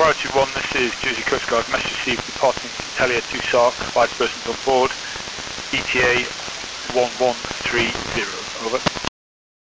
Priority 1, this is Jersey Coast Guard. Message received departing Italia to Sark, 5 persons on board, ETA 1130, over.